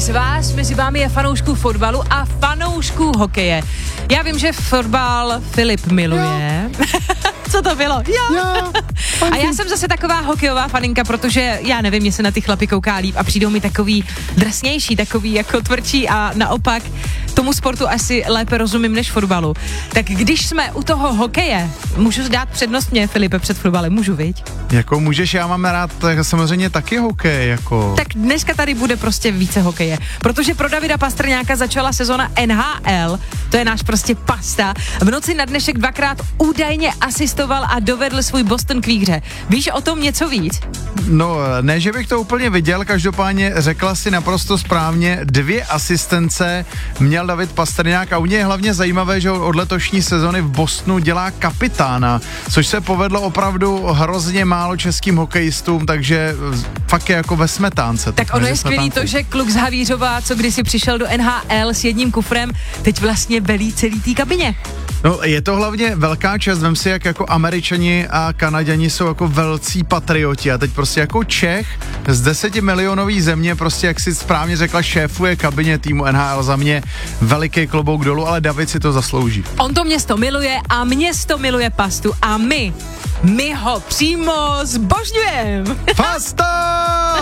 z vás mezi vámi je fanoušků fotbalu a fanoušků hokeje? Já vím, že fotbal Filip miluje. Co to bylo? Jo. A já jsem zase taková hokejová faninka, protože já nevím, jestli na ty chlapy kouká líp a přijdou mi takový drsnější, takový jako tvrdší a naopak tomu sportu asi lépe rozumím než fotbalu. Tak když jsme u toho hokeje, můžu dát přednost mě, Filipe, před fotbalem, můžu, viď? Jako můžeš, já mám rád samozřejmě taky hokej, jako. Tak dneska tady bude prostě více hokeje, protože pro Davida Pastrňáka začala sezona NHL, to je náš prostě pasta. V noci na dnešek dvakrát údajně asistoval a dovedl svůj Boston k výhře. Víš o tom něco víc? No, ne, že bych to úplně viděl, každopádně řekla si naprosto správně, 2 asistence měl David Pastrňák a u něj je hlavně zajímavé, že od letošní sezony v Bostonu dělá kapitána, což se povedlo opravdu hrozně málo českým hokejistům, takže fakt je jako ve smetánce. Tak ono je skvělý to, že kluk z Havířova, co kdysi přišel do NHL s jedním kufrem, teď vlastně velí celý té kabině. No, je to hlavně velká čest, vem si, jak jako Američani a Kanaďani jsou jako velcí patrioti a teď prostě jako Čech z 10 milionový země prostě, jak si správně řekla, šéfuje kabině týmu NHL, za mě veliký klobouk dolů, ale David si to zaslouží. On to město miluje a město miluje pastu a my ho přímo zbožňujeme. Pasta!